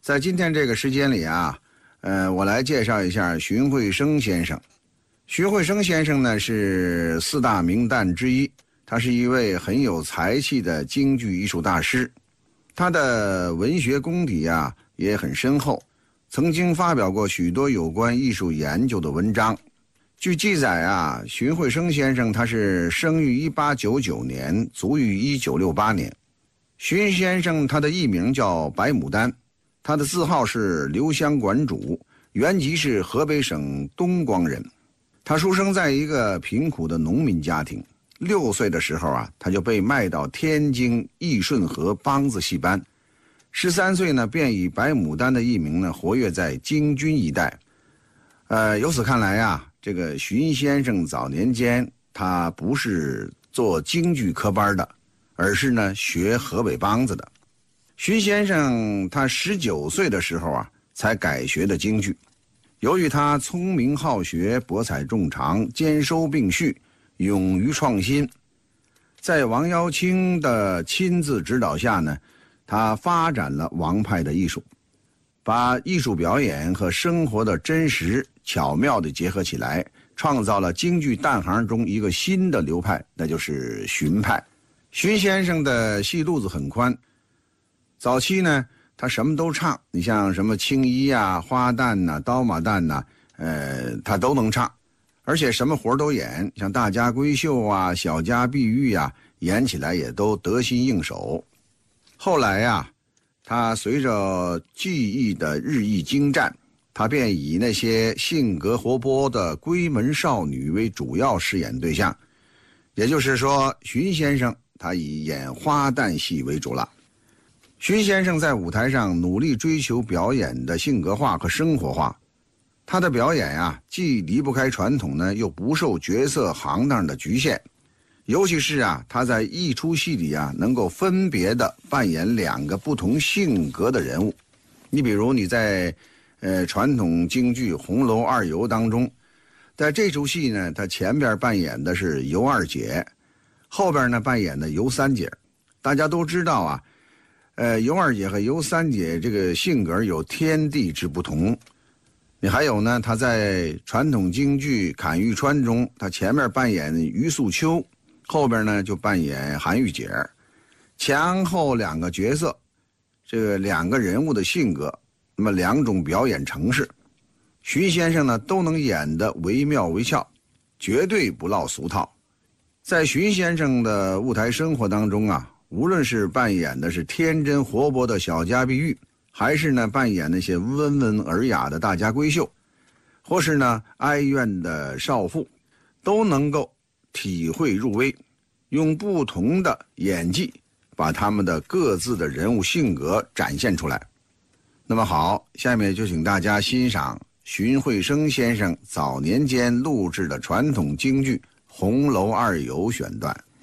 在今天这个时间里啊，我来介绍一下荀慧生先生。荀慧生先生呢是四大名旦之一，他是一位很有才气的京剧艺术大师。他的文学功底啊也很深厚，曾经发表过许多有关艺术研究的文章。据记载啊，荀慧生先生他是生于1899年，卒于1968年。荀先生他的艺名叫白牡丹，他的字号是留香馆主，原籍是河北省东光人。他出生在一个贫苦的农民家庭，6岁的时候啊，他就被卖到天津义顺河梆子戏班。13岁呢，便以白牡丹的艺名呢，活跃在京津一带。由此看来啊，这个荀先生早年间他不是做京剧科班的，而是呢学河北梆子的。荀先生他19岁的时候啊，才改学的京剧。由于他聪明好学，博采众长，兼收并蓄，勇于创新，在王耀卿的亲自指导下呢，他发展了王派的艺术，把艺术表演和生活的真实巧妙地结合起来，创造了京剧旦行中一个新的流派，那就是荀派。荀先生的戏路子很宽，早期呢他什么都唱，你像什么青衣啊、花旦呐、刀马旦呐，他都能唱，而且什么活都演，像大家闺秀啊、小家碧玉啊，演起来也都得心应手。后来啊，他随着技艺的日益精湛，他便以那些性格活泼的闺门少女为主要饰演对象，也就是说，荀先生他以演花旦戏为主了。荀先生在舞台上努力追求表演的性格化和生活化，他的表演啊，既离不开传统呢，又不受角色行当的局限。尤其是啊，他在一出戏里啊，能够分别的扮演2个不同性格的人物。你比如你在传统京剧《红楼二尤》当中，在这出戏呢，他前边扮演的是尤二姐，后边呢扮演的尤三姐。大家都知道啊，尤二姐和尤三姐这个性格有天地之不同。你还有呢，他在传统京剧《砍玉川》中，他前面扮演于素秋，后边呢就扮演韩玉姐，前后2个角色，这个2个人物的性格，那么2种表演程式，荀先生呢都能演得惟妙惟肖，绝对不落俗套。在荀先生的舞台生活当中啊，无论是扮演的是天真活泼的小家碧玉，还是呢扮演那些温文尔雅的大家闺秀，或是呢哀怨的少妇，都能够体会入微，用不同的演技把他们的各自的人物性格展现出来。那么好，下面就请大家欣赏荀慧生先生早年间录制的传统京剧《红楼二尤》选段。